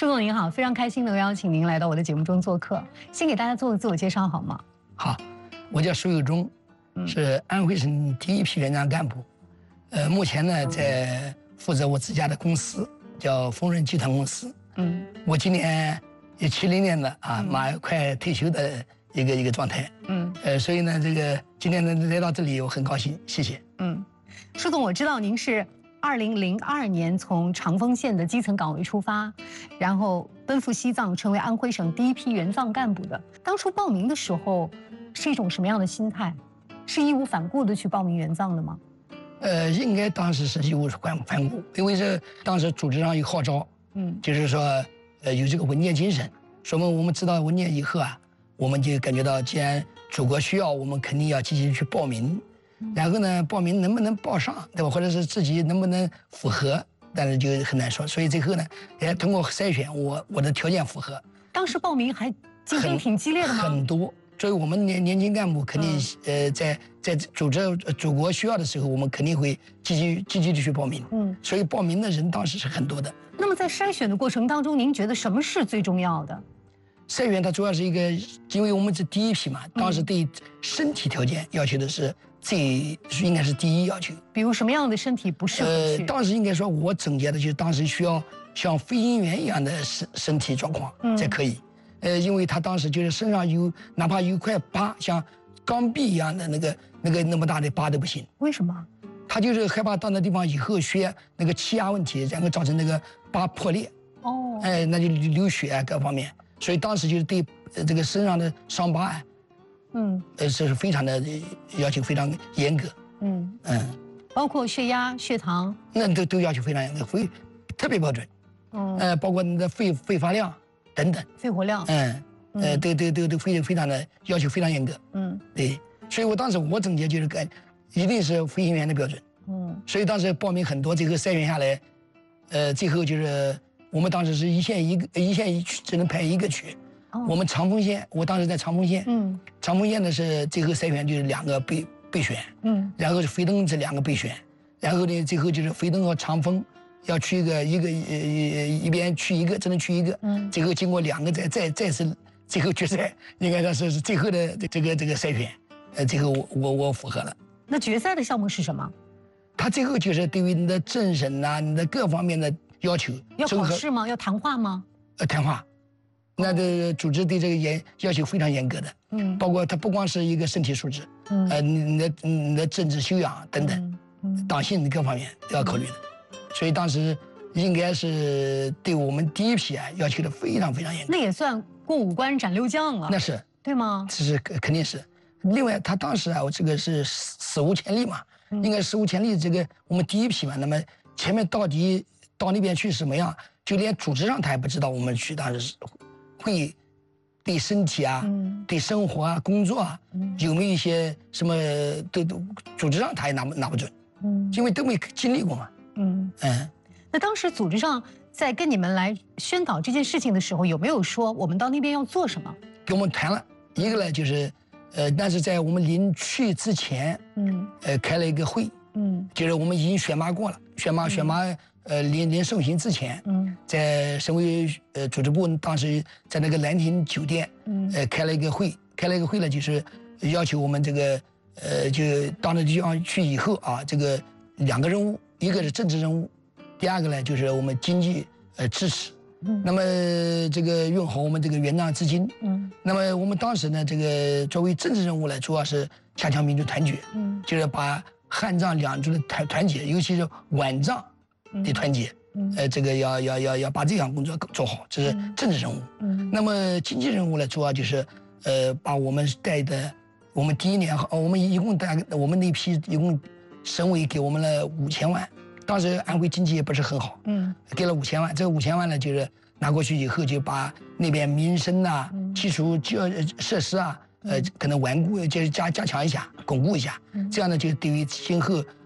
舒总您好，非常开心能邀请您来到我的节目中做客。先给大家做个自我介绍好吗？ 好，我叫舒有忠，是安徽省第一批园长干部。目前呢在负责我自家的公司，叫丰润集团公司。我今年也70年了啊，马上快退休的一个状态。所以呢，这个今天能来到这里，我很高兴，谢谢。 舒总，我知道您是2002年从长丰县的基层岗位出发，然后奔赴西藏，成为安徽省第一批援藏干部的。当初报名的时候，是一种什么样的心态？是义无反顾的去报名援藏的吗？ 应该当时是义无反顾，因为是当时组织上有号召，就是说，有这个文件精神。说明我们知道文件以后啊，我们就感觉到，既然祖国需要，我们肯定要积极去报名。然后呢，报名能不能报上，对吧？或者是自己能不能符合，但是就很难说。所以最后呢，也通过筛选，我的条件符合。 当时报名还竞争挺激烈的吗？ 很多。所以我们年轻干部肯定在组织祖国需要的时候，我们肯定会积极的去报名。所以报名的人当时是很多的。 那么在筛选的过程当中，您觉得什么是最重要的？ 筛选它主要是一个，因为我们是第一批嘛，当时对身体条件要求的是应该是第一要求。 比如什么样的身体不适合去？ 当时应该说，我总结的就是当时需要像飞行员一样的身体状况才可以。因为他当时就是身上哪怕有块疤，像钢壁一样的那么大的疤都不行。 为什么？ 他就是害怕到那地方以后血那个气压问题，然后造成那个疤破裂。那就流血啊各方面。所以当时就是对这个身上的伤疤啊，这是非常的要求非常严格。 包括血压、血糖， 那都要求非常严格，特别标准。包括你的肺发量等等， 肺活量， 都非常的要求非常严格。对，所以我当时我总结就是一定是飞行员的标准。所以当时报名很多，最后筛选下来，最后就是我们当时是一线一区只能派一个区。我们长丰县，我当时在长丰县。长丰县的是最后筛选就是2个备选。然后是飞登这2个备选，然后呢最后就是飞登和长丰要去一边去一个，只能去一个。最后经过2个再次最后决赛，应该说是最后的这个筛选。最后我符合了。 那决赛的项目是什么？ 他最后就是对于你的政审啊，你的各方面的要求。 要考试吗？要谈话吗？ 谈话。那的组织对这个要求非常严格的。包括他不光是一个身体素质，你的政治修养等等，党性各方面都要考虑的。所以当时应该是对我们第一批啊要求的非常非常严格。 那也算过5关斩6将了。 那是对吗？ 这是肯定是。另外，他当时啊，我这个是史无前例嘛，应该史无前例。这个我们第一批嘛，那么前面到底到那边去什么样，就连组织上他也不知道。我们去当时是会对身体啊、对生活啊、工作啊，有没有一些什么都组织上他也拿不准。因为都没经历过嘛。 那当时组织上在跟你们来宣导这件事情的时候，有没有说我们到那边要做什么？给我们谈了一个呢，就是但是在我们临去之前，开了一个会，就是我们已经选拔过了，选拔临送行之前，在省委组织部当时在那个兰亭酒店，开了一个会呢，就是要求我们这个就到那地方去以后啊，这个2个任务，一个是政治任务，第2个呢就是我们经济支持。那么这个用好我们这个援藏资金。那么我们当时呢，这个作为政治任务呢，主要是加强民族团结，就是把汉藏2族的团结，尤其是皖藏的团结，这个要把这项工作做好，这是政治任务。那么经济任务呢，主要就是把我们带的，我们第1年我们一共我们那批一共省委给我们了5000万。当时安徽经济也不是很好，给了5000万。这个5000万呢，就是拿过去以后，就把那边民生啊、基础设施啊，可能顽固，就是加强一下、巩固一下。这样呢，就对于今后